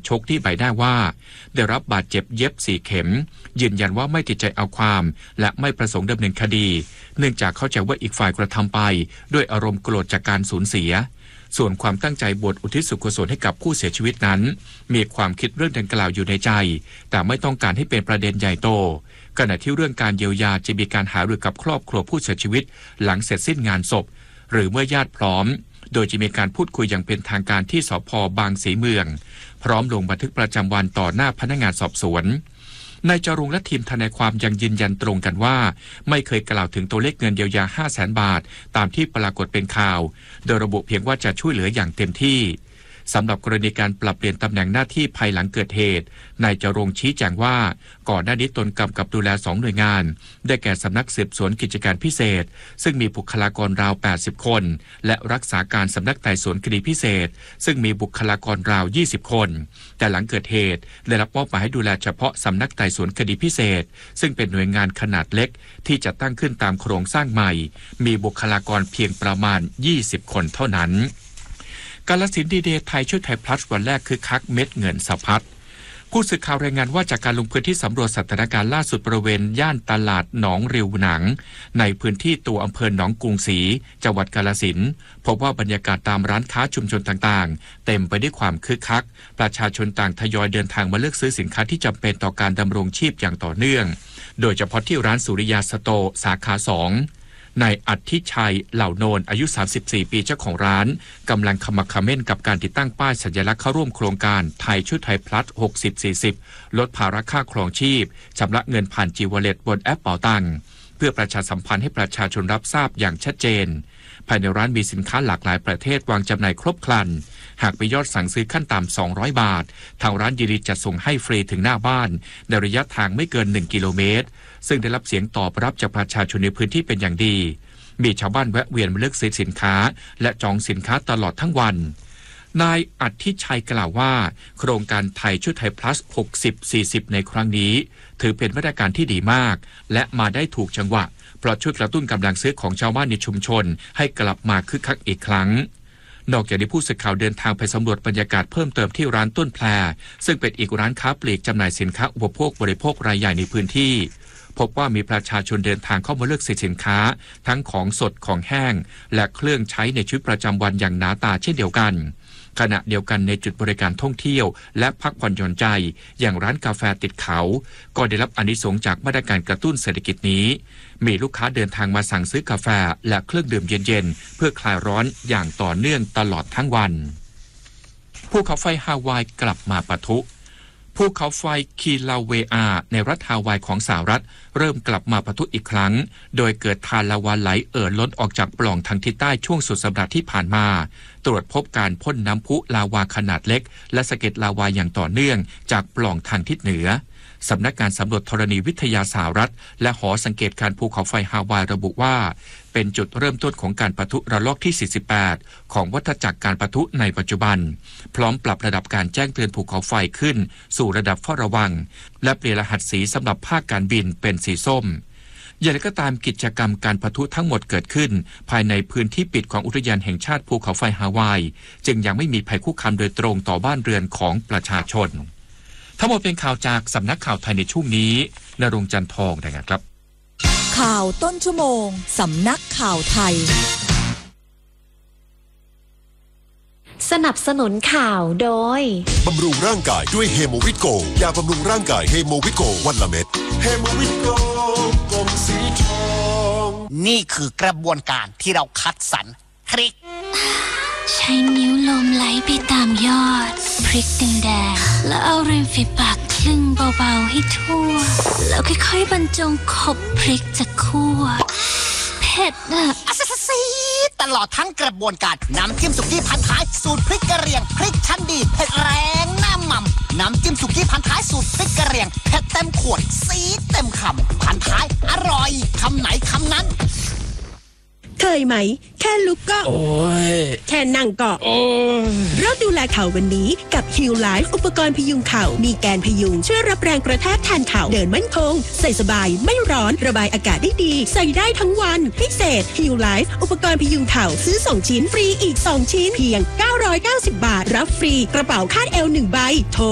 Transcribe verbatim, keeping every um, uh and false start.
ชกที่ใบหน้าว่าได้รับบาดเจ็บเย็บสี่เข็มยืนยันว่าไม่ติดใจเอาความและไม่ประสงค์ดำเนินคดีเนื่องจากเข้าใจว่าอีกฝ่ายกระทำไปด้วยอารมณ์โกรธจากการสูญเสียส่วนความตั้งใจบวชอุทิศส่วนกุศลให้กับผู้เสียชีวิตนั้นมีความคิดเรื่องดังกล่าวอยู่ในใจแต่ไม่ต้องการให้เป็นประเด็นใหญ่โตขณะที่เรื่องการเยียวยาจะมีการหารือกับครอบครัวผู้เสียชีวิตหลังเสร็จสิ้นงานศพหรือเมื่อญาติพร้อมโดยจะมีการพูดคุยอย่างเป็นทางการที่สภ.บางสีเมืองพร้อมลงบันทึกประจำวันต่อหน้าพนักงานสอบสวนนายจรุงและทีมทนายความยังยืนยันตรงกันว่าไม่เคยกล่าวถึงตัวเลขเงินเยียวยา ห้าแสน บาทตามที่ปรากฏเป็นข่าวโดยระบุเพียงว่าจะช่วยเหลืออย่างเต็มที่สำหรับกรณีการปรับเปลี่ยนตำแหน่งหน้าที่ภายหลังเกิดเหตุนายจรุงชี้แจงว่าก่อนหน้านี้ตนกำกับดูแลสองหน่วยงานได้แก่สำนักสืบสวนกิจการพิเศษซึ่งมีบุคลากรราวแปดสิบคนและรักษาการสำนักไต่สวนคดีพิเศษซึ่งมีบุคลากรราวยี่สิบคนแต่หลังเกิดเหตุได้รับมอบหมายให้ดูแลเฉพาะสำนักไต่สวนคดีพิเศษซึ่งเป็นหน่วยงานขนาดเล็กที่จะตั้งขึ้นตามโครงสร้างใหม่มีบุคลากรเพียงประมาณยี่สิบคนเท่านั้นกาฬสินธุ์ดีเดย์ไทยช่วยไทยพลัสวันแรกคือคักเม็ดเงินสะพัดผู้สื่อข่าวรายงานว่าจากการลงพื้นที่สำรวจสถานการณ์ล่าสุดบริเวณย่านตลาดหนองริวหนังในพื้นที่ตัวอำเภอหนองกรุงศรีจังหวัดกาฬสินธุ์พบว่าบรรยากาศตามร้านค้าชุมชนต่างๆเต็มไปด้วยความคึกคักประชาชนต่างทยอยเดินทางมาเลือกซื้อสินค้าที่จำเป็นต่อการดำรงชีพอย่างต่อเนื่องโดยเฉพาะที่ร้านสุริยาสโตร์สาขาสองนายอัทธิชัยเหล่าโนนอายุสามสิบสี่ปีเจ้าของร้านกำลังขมักเขม้นกับการติดตั้งป้ายสัญลักษณ์เข้าร่วมโครงการไทยช่วยไทยพลัสหกสิบ สี่สิบลดภาระค่าครองชีพชำระเงินผ่านจีวอลเล็ตบนแอปเป๋าตังเพื่อประชาสัมพันธ์ให้ประชาชนรับทราบอย่างชัดเจนภายในร้านมีสินค้าหลากหลายประเทศวางจำหน่ายครบครันหากไปยอดสั่งซื้อขั้นต่ำสองร้อยบาททางร้านยินดีจะส่งให้ฟรีถึงหน้าบ้านในระยะทางไม่เกินหนึ่งกิโลเมตรซึ่งได้รับเสียงตอบรับจากประชาชนในพื้นที่เป็นอย่างดีมีชาวบ้านแวะเวียนมาเลือกซื้อสินค้าและจองสินค้าตลอดทั้งวันนายอัทธิชัยกล่าวว่าโครงการไทยช่วยไทยพลัสหกสิบ สี่สิบในครั้งนี้ถือเป็นมาตรการที่ดีมากและมาได้ถูกจังหวะเพราะช่วยกระตุ้นกำลังซื้อของชาวบ้านในชุมชนให้กลับมาคึกคักอีกครั้งนอกจากนี้ผู้สื่อข่าวเดินทางไปสำรวจบรรยากาศเพิ่มเติมที่ร้านต้นแพรซึ่งเป็นอีกร้านค้าปลีกจำหน่ายสินค้าอุปโภคบริโภครายใหญ่ในพื้นที่พบว่ามีประชาชนเดินทางเข้ามาเลือกซื้อสินค้าทั้งของสดของแห้งและเครื่องใช้ในชีวิตประจำวันอย่างหนาตาเช่นเดียวกันขณะเดียวกันในจุดบริการท่องเที่ยวและพักผ่อนหย่อนใจอย่างร้านกาแฟติดเขาก็ได้รับอานิสงส์จากมาตรการกระตุ้นเศรษฐกิจนี้มีลูกค้าเดินทางมาสั่งซื้อกาแฟและเครื่องดื่มเย็นๆเพื่อคลายร้อนอย่างต่อเนื่องตลอดทั้งวันภูเขาไฟฮาวายกลับมาปะทุภูเขาไฟคิลาเวอาในรัฐฮาวายของสหรัฐเริ่มกลับมาปะทุอีกครั้งโดยเกิดทานลาวาไหลเอ่อล้นออกจากปล่องทางทิศใต้ช่วงสุดสัปดาห์ที่ผ่านมาตรวจพบการพ่นน้ำพุลาวาขนาดเล็กและสะเก็ดลาวาอย่างต่อเนื่องจากปล่องทางทิศเหนือสำนักงานสำรวจธรณีวิทยาสหรัฐและหอสังเกตการภูเขาไฟฮาวายระบุว่าเป็นจุดเริ่มต้นของการปะทุระลอกที่สี่สิบแปดของวัฏจักรการปะทุในปัจจุบันพร้อมปรับระดับการแจ้งเตือนภูเขาไฟขึ้นสู่ระดับเฝ้าระวังและเปลี่ยนรหัสสีสำหรับภาคการบินเป็นสีส้มอย่างไรก็ตามกิจกรรมการปะทุทั้งหมดเกิดขึ้นภายในพื้นที่ปิดของอุทยานแห่งชาติภูเขาไฟฮาวายจึงยังไม่มีภัยคุกคามโดยตรงต่อบ้านเรือนของประชาชนทั้งหมดเป็นข่าวจากสำนักข่าวไทยในช่วงนี้ณรงค์จันทร์ทองนะครับข่าวต้นชั่วโมงสำนักข่าวไทยสนับสนุนข่าวโดยบำรุงร่างกายด้วยเฮโมวิตโกยาบำรุงร่างกายเฮโมวิตโกวันละเม็ดเฮโมวิตโกกลมสีทองนี่คือกระบวนการที่เราคัดสรรพริกใช้นิ้วลมไหลไปตามยอดพริกแดงๆแล้วเอาริมฝีปากคลึงเบาๆให้ทั่วแล้วค่อยๆบรรจงขบพริกจากคั่วเผ็ดอ่ะซีตลอดทั้งกระบวนการน้ำจิ้มสุกี้พันท้ายสูตรพริกกระเหรี่ยงพริกชั้นดีเผ็ดแรงหน้าหม่ำน้ำจิ้มสุกี้พันท้ายสูตรพริกกระเหรี่ยงเผ็ดเต็มขวดซีดเต็มคำพันท้ายอร่อยคำไหนคำนั้นเคยไหมแค่ลุกก็โอ้ยแค่นั่งก็โอ้ยเริ่มดูแลเข่าวันนี้กับ Heal Life อุปกรณ์พยุงเข่ามีแกนพยุงช่วยรับแรงกระแทกแทนเข่าเดินมั่นคงใส่สบายไม่ร้อนระบายอากาศได้ดีใส่ได้ทั้งวันพิเศษ Heal Life อุปกรณ์พยุงเข่าซื้อสองชิ้นฟรีอีกสองชิ้นเพียงเก้าร้อยเก้าสิบบาทรับฟรีกระเป๋าคาดเอวหนึ่งใบโทร